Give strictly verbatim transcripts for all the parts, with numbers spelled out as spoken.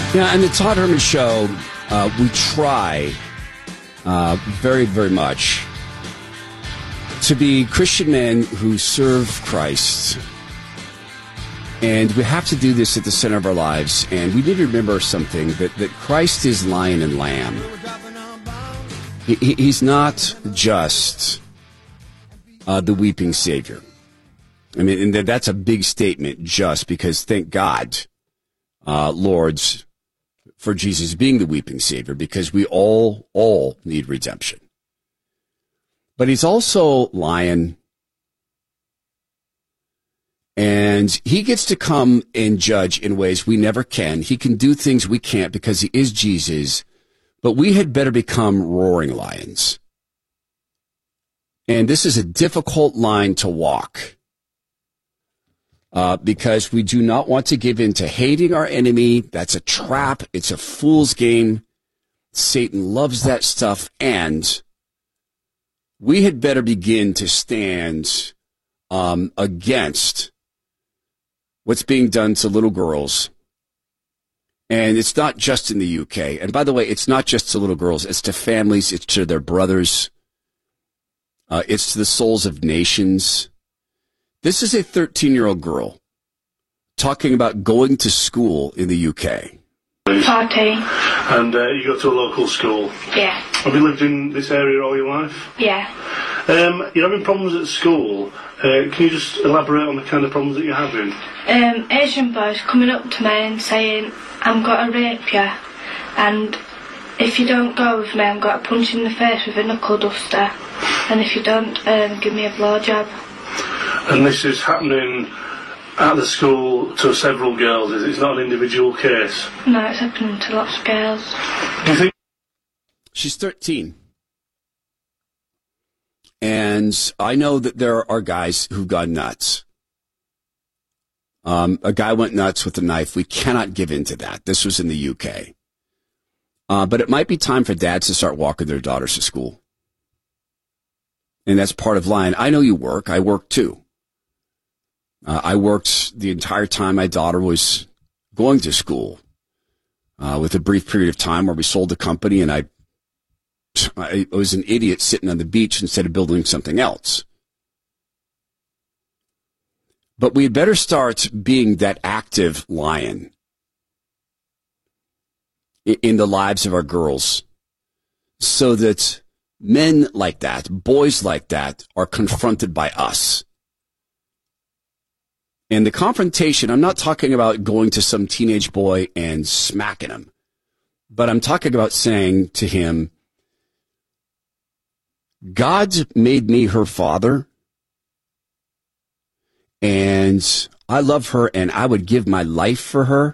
Yeah, and the Todd Herman Show, uh, we try uh, very, very much to be Christian men who serve Christ. And we have to do this at the center of our lives. And we need to remember something, that, that Christ is lion and lamb. He, he, he's not just uh, the weeping Savior. I mean, and that's a big statement, just because, thank God, uh, Lords, for Jesus being the weeping Savior, because we all, all need redemption. But he's also lion, and he gets to come and judge in ways we never can. He can do things we can't because he is Jesus, but we had better become roaring lions. And this is a difficult line to walk. Uh, because we do not want to give in to hating our enemy. That's a trap. It's a fool's game. Satan loves that stuff. And we had better begin to stand um, against what's being done to little girls. And it's not just in the U K. And by the way, it's not just to little girls. It's to families. It's to their brothers. Uh, it's to the souls of nations. This is a thirteen-year-old girl talking about going to school in the U K. fourteen. And uh, you go to a local school? Yeah. Have you lived in this area all your life? Yeah. Um, you're having problems at school. Uh, can you just elaborate on the kind of problems that you're having? Um, Asian boys coming up to me and saying, I'm going to rape you, and if you don't go with me, I'm going to punch you in the face with a knuckle duster, and if you don't, um, give me a blowjob. And this is happening at the school to several girls, is it? It's not an individual case? No, it's happening to lots of girls. Do you think... She's thirteen. And I know that there are guys who've gone nuts. Um, a guy went nuts with a knife. We cannot give in to that. This was in the U K. Uh, but it might be time for dads to start walking their daughters to school. And that's part of lying. I know you work. I work too. Uh, I worked the entire time my daughter was going to school, uh, with a brief period of time where we sold the company, and I, I was an idiot sitting on the beach instead of building something else. But we had better start being that active lion in, in the lives of our girls, so that men like that, boys like that, are confronted by us. And the confrontation, I'm not talking about going to some teenage boy and smacking him, but I'm talking about saying to him, God made me her father, and I love her, and I would give my life for her.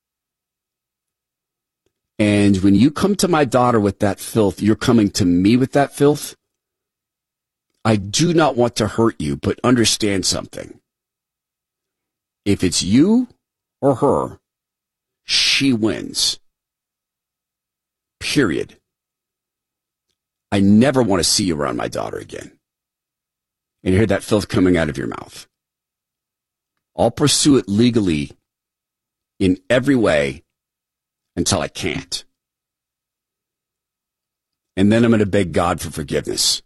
And when you come to my daughter with that filth, you're coming to me with that filth. I do not want to hurt you, but understand something. If it's you or her, she wins. Period. I never want to see you around my daughter again. And you hear that filth coming out of your mouth. I'll pursue it legally in every way until I can't. And then I'm going to beg God for forgiveness.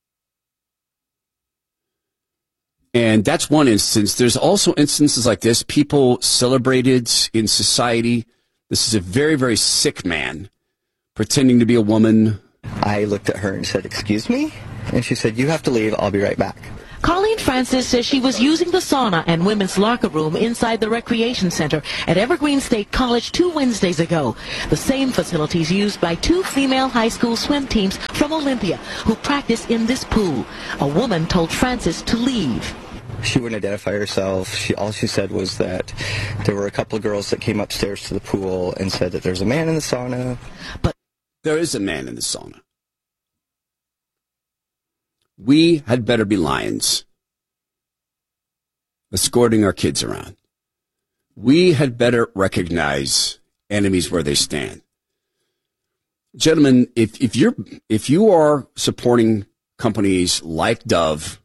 And that's one instance. There's also instances like this. People celebrated in society. This is a very, very sick man pretending to be a woman. I looked at her and said, "Excuse me?" And she said, "You have to leave. I'll be right back." Colleen Francis says she was using the sauna and women's locker room inside the recreation center at Evergreen State College two Wednesdays ago. The same facilities used by two female high school swim teams from Olympia who practice in this pool. A woman told Francis to leave. She wouldn't identify herself. She, all she said was that there were a couple of girls that came upstairs to the pool and said that there's a man in the sauna. But there is a man in the sauna. We had better be lions, escorting our kids around. We had better recognize enemies where they stand. Gentlemen, if, if you're, if you are supporting companies like Dove,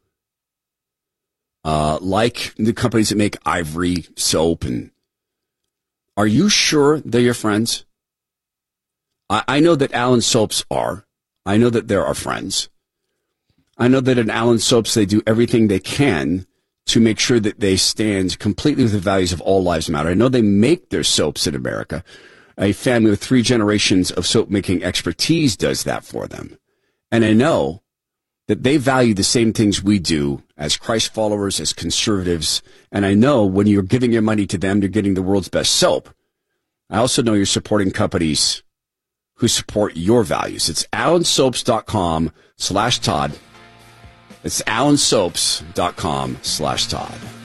uh, like the companies that make Ivory soap and Are you sure they're your friends? I, I know that Allen Soaps are. I know that they're our friends. I know that at Allen Soaps, they do everything they can to make sure that they stand completely with the values of all lives matter. I know they make their soaps in America. A family with three generations of soap making expertise does that for them. And I know that they value the same things we do as Christ followers, as conservatives. And I know when you're giving your money to them, you're getting the world's best soap. I also know you're supporting companies who support your values. It's allensoaps.com slash Todd. It's allensoaps.com slash Todd.